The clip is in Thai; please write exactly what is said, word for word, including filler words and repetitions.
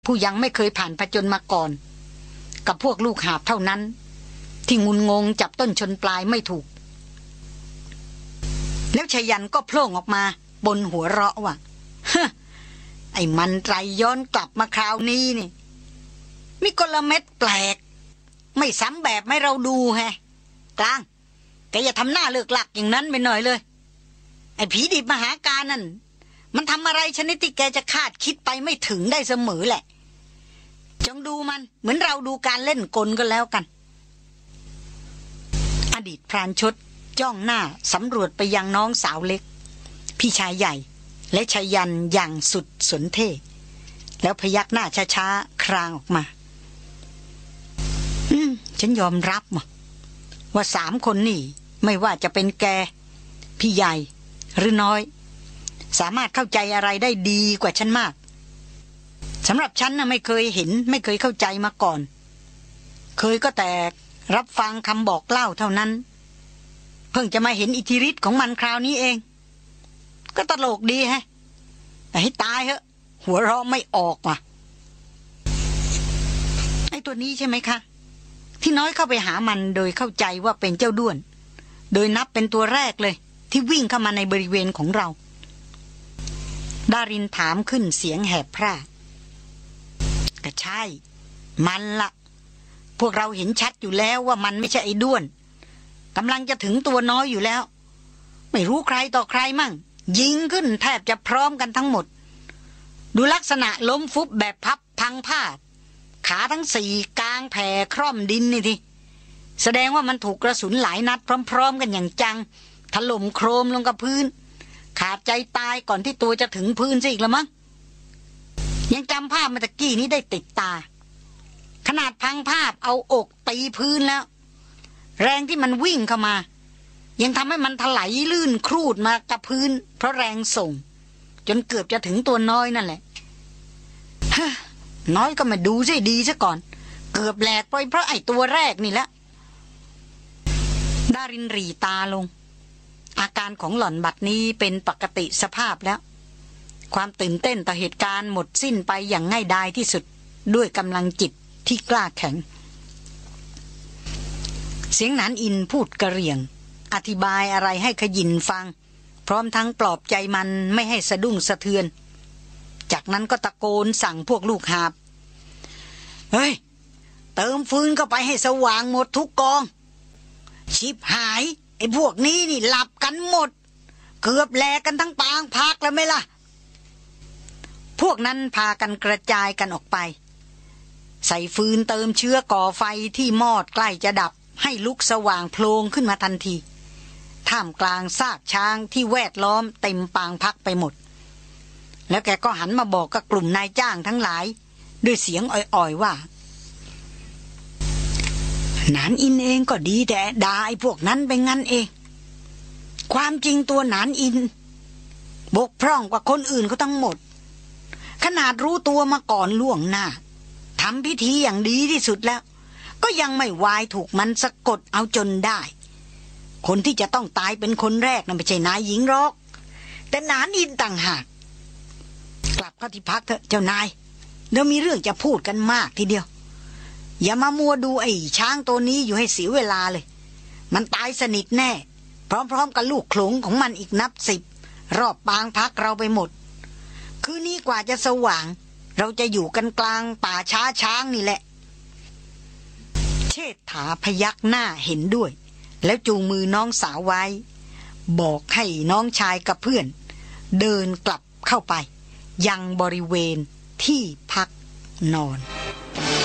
ผู้ยังไม่เคยผ่านผจญมาก่อนกับพวกลูกหาบเท่านั้นที่งุนงงจับต้นชนปลายไม่ถูกแล้วชยันก็โผล่ออกมาบนหัวเราะว่าฮะไอ้มันไตรย้อนกลับมาคราวนี้นี่มีกลเม็ดแปลกไม่ซ้ำแบบให้เราดูแฮะกลางแกอย่าทำหน้าเลิกหลักอย่างนั้นไปหน่อยเลยไอ้ผีดิบมหาการนั่นมันทำอะไรชนิดที่แกจะคาดคิดไปไม่ถึงได้เสมอแหละจงดูมันเหมือนเราดูการเล่นกลก็แล้วกันอดีตพรานชดจ้องหน้าสำรวจไปยังน้องสาวเล็กพี่ชายใหญ่และชายันอย่างสุดสนเท่แล้วพยักหน้าช้าๆครางออกมาอืมฉันยอมรับว่าสามคนนี่ไม่ว่าจะเป็นแกพี่ใหญ่หรือน้อยสามารถเข้าใจอะไรได้ดีกว่าฉันมากสำหรับฉันน่ะไม่เคยเห็นไม่เคยเข้าใจมาก่อนเคยก็แต่รับฟังคำบอกเล่าเท่านั้นเพิ่งจะมาเห็นอิทธิฤทธิ์ของมันคราวนี้เองก็ตลกดีแฮะแต่ให้ตายเหอะหัวเราะไม่ออกว่ะไอ้ตัวนี้ใช่ไหมคะที่น้อยเข้าไปหามันโดยเข้าใจว่าเป็นเจ้าด้วนโดยนับเป็นตัวแรกเลยที่วิ่งเข้ามาในบริเวณของเราดารินถามขึ้นเสียงแหบพร่าก็ใช่มันละพวกเราเห็นชัดอยู่แล้วว่ามันไม่ใช่ไอ้ด้วนกำลังจะถึงตัวน้อยอยู่แล้วไม่รู้ใครต่อใครมั่งยิงขึ้นแทบจะพร้อมกันทั้งหมดดูลักษณะล้มฟุบแบบพับพังผ้าขาทั้งสี่กลางแผ่คร่อมดินนี่ทีแสดงว่ามันถูกกระสุนหลายนัดพร้อมๆกันอย่างจังถล่มโครมลงกับพื้นขาดใจตายก่อนที่ตัวจะถึงพื้นซะอีกละมั้งยังจำภาพเมื่อตะกี้นี้ได้ติดตาขนาดพังภาพเอาอกตีพื้นแล้วแรงที่มันวิ่งเข้ามายังทำให้มันถลายลื่นครูดมากับพื้นเพราะแรงส่งจนเกือบจะถึงตัวน้อยนั่นแหละฮะน้อยก็มาดูซิดีซะก่อนเกือบแหลกไปเพราะไอ้ตัวแรกนี่แหละดารินหรี่ตาลงอาการของหล่อนบัดนี้เป็นปกติสภาพแล้วความตื่นเต้นต่อเหตุการณ์หมดสิ้นไปอย่างง่ายดายที่สุดด้วยกำลังจิตที่กล้าแข็งเสียงหนานอินพูดกระเหรี่ยงอธิบายอะไรให้ขยินฟังพร้อมทั้งปลอบใจมันไม่ให้สะดุ้งสะเทือนจากนั้นก็ตะโกนสั่งพวกลูกหาบเฮ้ยเติมฟืนเข้าไปให้สว่างหมดทุกกองชิบหายไอ้พวกนี้นี่หลับกันหมดเกือบแลกันทั้งปางพักแล้วไหมล่ะพวกนั้นพากันกระจายกันออกไปใส่ฟืนเติมเชื้อก่อไฟที่มอดใกล้จะดับให้ลุกสว่างโพลงขึ้นมาทันทีท่ามกลางซากช้างที่แวดล้อมเต็มปางพักไปหมดแล้วแกก็หันมาบอกกับกลุ่มนายจ้างทั้งหลายด้วยเสียงอ่อยๆว่าหนานอินเองก็ดีแต่ด่าไอ้พวกนั้นไปงั้นเองความจริงตัวหนานอินบกพร่องกว่าคนอื่นเขาทั้งหมดขนาดรู้ตัวมาก่อนล่วงหน้าทำพิธีอย่างดีที่สุดแล้วก็ยังไม่วายถูกมันสะกดเอาจนได้คนที่จะต้องตายเป็นคนแรกนั่นไม่ใช่นายหญิงหรอกแต่หนานอินต่างหากกลับเข้าที่พักเถอะเจ้านายเดี๋ยวมีเรื่องจะพูดกันมากทีเดียวอย่ามามัวดูไอ้ช้างตัวนี้อยู่ให้เสียเวลาเลยมันตายสนิทแน่พร้อมๆกับลูกโขลงของมันอีกนับสิบรอบปางพักเราไปหมดคืนนี้กว่าจะสว่างเราจะอยู่กันกลางป่าช้าช้างนี่แหละเชษฐาพยักหน้าเห็นด้วยแล้วจูงมือน้องสาวไว้บอกให้น้องชายกับเพื่อนเดินกลับเข้าไปยังบริเวณที่พักนอน